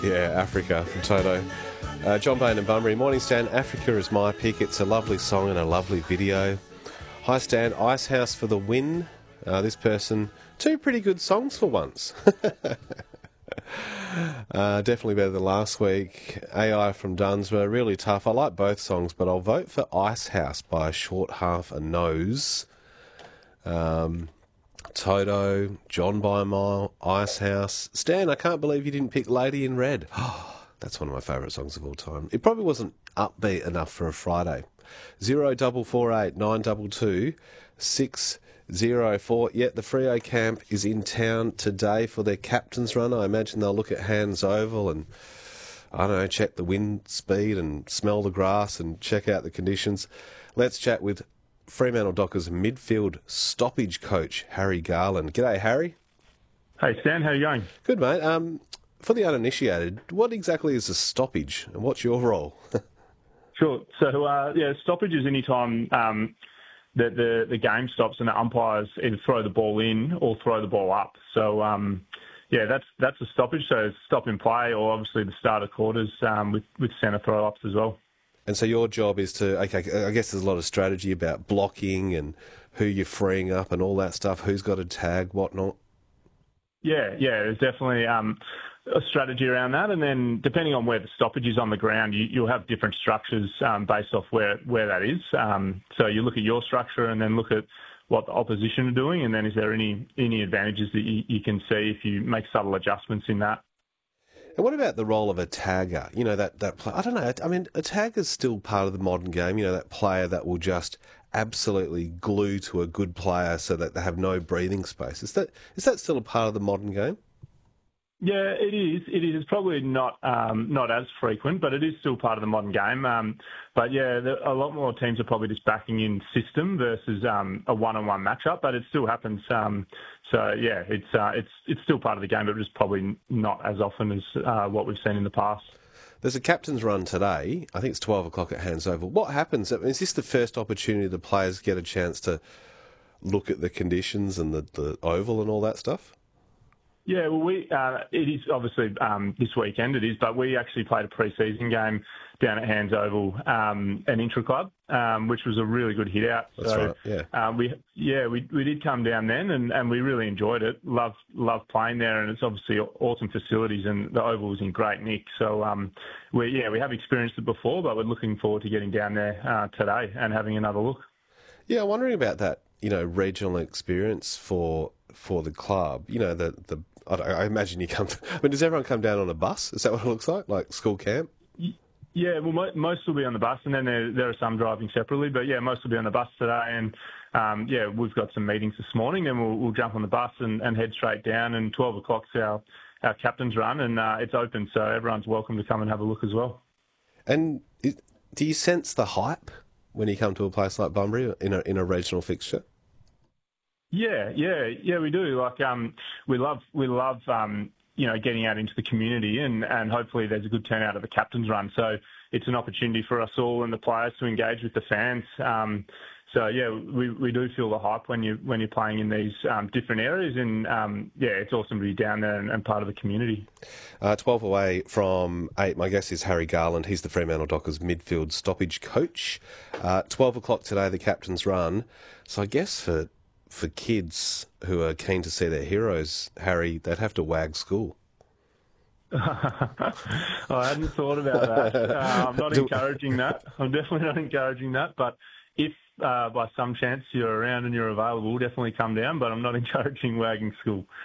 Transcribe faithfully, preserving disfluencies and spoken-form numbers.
Yeah, Africa from Toto. Uh, John Bain and Bunbury. Morning, Stan. Africa is my pick. It's a lovely song and a lovely video. Hi, Stan. Icehouse for the win. Uh, this person, two pretty good songs for once. uh, definitely better than last week. A I from Dunsmore, really tough. I like both songs, but I'll vote for Icehouse by a short half a nose. Um, Toto, John by a mile, Icehouse. Stan, I can't believe you didn't pick Lady in Red. That's one of my favourite songs of all time. It probably wasn't upbeat enough for a Friday. Zero double four eight nine double two six zero four. Yeah, the Freo camp is in town today for their captain's run. I imagine they'll look at Hands Oval and, I don't know, check the wind speed and smell the grass and check out the conditions. Let's chat with Fremantle Dockers midfield stoppage coach Harry Garland. G'day, Harry. Hey, Stan, how are you going? Good, mate. Um, for the uninitiated, what exactly is a stoppage and what's your role? Sure. So, uh, yeah, stoppage is any time um, that the, the game stops and the umpires either throw the ball in or throw the ball up. So, um, yeah, that's that's a stoppage. So stop in play, or obviously the start of quarters um, with, with centre throw-ups as well. And so your job is to, okay, I guess there's a lot of strategy about blocking and who you're freeing up and all that stuff, who's got a tag, whatnot. Yeah, yeah, there's definitely um, a strategy around that. And then depending on where the stoppage is on the ground, you, you'll have different structures um, based off where, where that is. Um, so you look at your structure and then look at what the opposition are doing, and then is there any, any advantages that you, you can see if you make subtle adjustments in that. And what about the role of a tagger? You know, that, that play, I don't know, I mean, a tagger's still part of the modern game, you know, that player that will just absolutely glue to a good player so that they have no breathing space. Is that is that still a part of the modern game? Yeah, it is. It is. It's probably not um, not as frequent, but it is still part of the modern game. Um, but yeah, the, a lot more teams are probably just backing in system versus um, a one-on-one matchup. But it still happens. Um, so yeah, it's uh, it's it's still part of the game, but just probably not as often as uh, what we've seen in the past. There's a captain's run today. I think it's twelve o'clock at Hands Oval. What happens? Is this the first opportunity the players get a chance to look at the conditions and the, the oval and all that stuff? Yeah, well, we uh, it is obviously um, this weekend it is, but we actually played a pre-season game down at Hands Oval, um, an intra-club, um, which was a really good hit-out. That's so, right, yeah. Uh, we, yeah, we we did come down then, and, and we really enjoyed it. Love love playing there, and it's obviously awesome facilities, and the Oval was in great nick. So, um, we yeah, we have experienced it before, but we're looking forward to getting down there uh, today and having another look. Yeah, I'm wondering about that, you know, regional experience for for the club. You know, the the I, don't, I imagine you come. To, I mean, does everyone come down on a bus? Is that what it looks like, like school camp? Yeah, well, mo- most will be on the bus, and then there, there are some driving separately. But yeah, most will be on the bus today, and um, yeah, we've got some meetings this morning. Then we'll, we'll jump on the bus and, and head straight down. And twelve o'clock's our our captain's run, and uh, it's open, so everyone's welcome to come and have a look as well. And is, do you sense the hype when you come to a place like Bunbury in a in a regional fixture? Yeah, yeah, yeah, we do. Like, um, we love, we love, um, you know, getting out into the community, and, and hopefully there's a good turnout of the captain's run. So it's an opportunity for us all and the players to engage with the fans. Um, so yeah, we, we do feel the hype when you when you're playing in these um, different areas, and um, yeah, it's awesome to be down there and, and part of the community. Uh, Twelve away from eight. My guest is Harry Garland. He's the Fremantle Dockers midfield stoppage coach. Uh, Twelve o'clock today, the captain's run. So I guess for For kids who are keen to see their heroes, Harry, they'd have to wag school. I hadn't thought about that. Uh, I'm not encouraging that. I'm definitely not encouraging that. But if uh, by some chance you're around and you're available, definitely come down. But I'm not encouraging wagging school.